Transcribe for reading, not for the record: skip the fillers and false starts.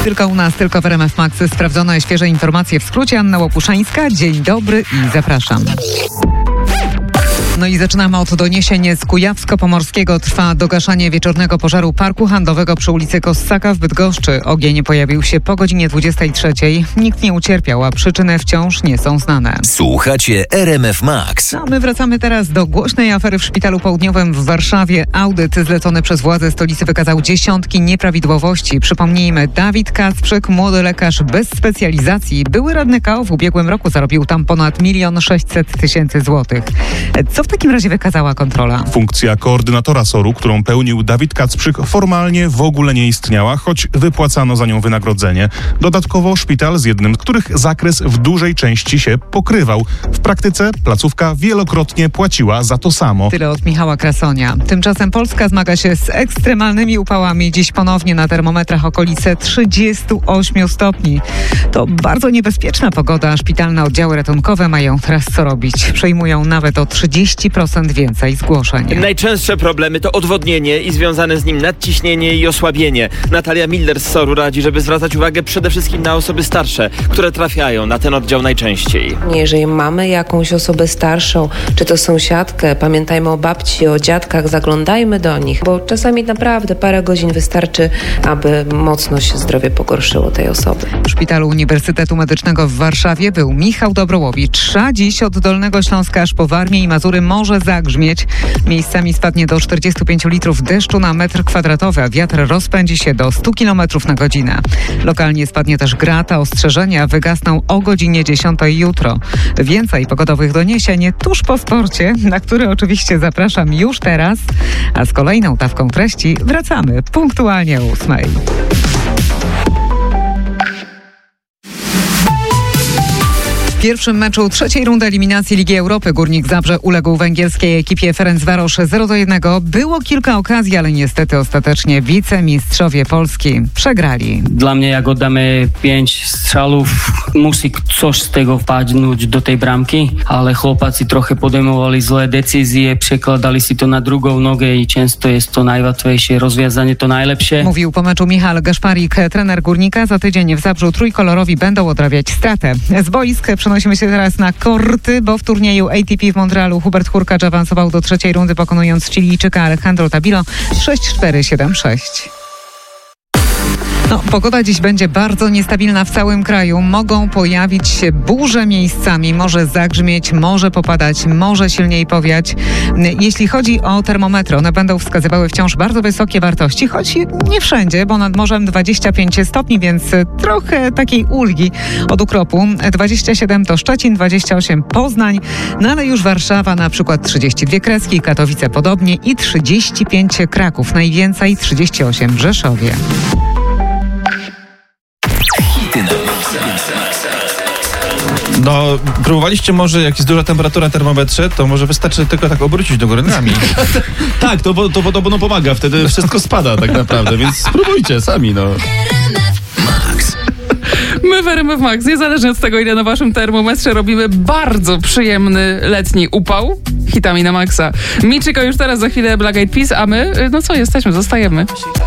Tylko u nas, tylko w RMF Max sprawdzone świeże informacje. W skrócie Anna Łopuszańska. Dzień dobry i zapraszam. No i zaczynamy od doniesień z Kujawsko-Pomorskiego. Trwa dogaszanie wieczornego pożaru parku handlowego przy ulicy Kossaka w Bydgoszczy. Ogień pojawił się po godzinie 23. Nikt nie ucierpiał, a przyczyny wciąż nie są znane. Słuchacie RMF Max. A my wracamy teraz do głośnej afery w Szpitalu Południowym w Warszawie. Audyt zlecony przez władze stolicy wykazał dziesiątki nieprawidłowości. Przypomnijmy, Dawid Kacprzyk, młody lekarz bez specjalizacji, były radny KO, w ubiegłym roku zarobił tam ponad 1 600 000 złotych. Co w takim razie wykazała kontrola? Funkcja koordynatora SOR-u, którą pełnił Dawid Kacprzyk, formalnie w ogóle nie istniała, choć wypłacano za nią wynagrodzenie. Dodatkowo szpital z jednym z których zakres w dużej części się pokrywał. W praktyce placówka wielokrotnie płaciła za to samo. Tyle od Michała Krasonia. Tymczasem Polska zmaga się z ekstremalnymi upałami. Dziś ponownie na termometrach okolice 38 stopni. To bardzo niebezpieczna pogoda. Szpitalne oddziały ratunkowe mają teraz co robić. Przejmują nawet o 30% więcej zgłoszeń. Najczęstsze problemy to odwodnienie i związane z nim nadciśnienie i osłabienie. Natalia Miller z SOR-u radzi, żeby zwracać uwagę przede wszystkim na osoby starsze, które trafiają na ten oddział najczęściej. Jeżeli mamy jakąś osobę starszą, czy to sąsiadkę, pamiętajmy o babci, o dziadkach, zaglądajmy do nich, bo czasami naprawdę parę godzin wystarczy, aby mocno się zdrowie pogorszyło tej osoby. W Szpitalu Uniwersytetu Medycznego w Warszawie był Michał Dobrołowicz. A dziś od Dolnego Śląska aż po Warmię i Mazury może zagrzmieć. Miejscami spadnie do 45 litrów deszczu na metr kwadratowy, a wiatr rozpędzi się do 100 km na godzinę. Lokalnie spadnie też grad, a ostrzeżenia wygasną o godzinie 10 jutro. Więcej pogodowych doniesień tuż po sporcie, na który oczywiście zapraszam już teraz, a z kolejną dawką treści wracamy punktualnie o 8. W pierwszym meczu trzeciej rundy eliminacji Ligi Europy Górnik Zabrze uległ węgierskiej ekipie Ferencvaros 0-1. Było kilka okazji, ale niestety ostatecznie wicemistrzowie Polski przegrali. Dla mnie, jak oddamy 5 strzałów, musi coś z tego wpadnąć do tej bramki, ale chłopacy trochę podejmowali złe decyzje, przekładali si to na drugą nogę i często jest to najłatwiejsze rozwiązanie, to najlepsze. Mówił po meczu Michał Gaszparik, trener Górnika. Za tydzień w Zabrzu trójkolorowi będą odrabiać stratę. Z boisk przenosimy się teraz na korty, bo w turnieju ATP w Montrealu Hubert Hurkacz awansował do trzeciej rundy, pokonując Chilijczyka Alejandro Tabilo 6-4, 7-6. Pogoda dziś będzie bardzo niestabilna w całym kraju. Mogą pojawić się burze miejscami, może zagrzmieć, może popadać, może silniej powiać. Jeśli chodzi o termometry, one będą wskazywały wciąż bardzo wysokie wartości, choć nie wszędzie, bo nad morzem 25 stopni, więc trochę takiej ulgi od ukropu. 27 to Szczecin, 28 Poznań, ale już Warszawa na przykład 32 Kreski, Katowice podobnie i 35 Kraków, najwięcej 38 w Rzeszowie. Próbowaliście może, jak jest duża temperatura na termometrze, to może wystarczy tylko tak obrócić do góry nogami. Tak, to podobno pomaga, wtedy wszystko spada tak naprawdę, więc spróbujcie sami, My w RMF Max, niezależnie od tego, ile na waszym termometrze, robimy bardzo przyjemny letni upał hitami na maksa. Miczyko już teraz, za chwilę Black Eyed Peas, a my, zostajemy.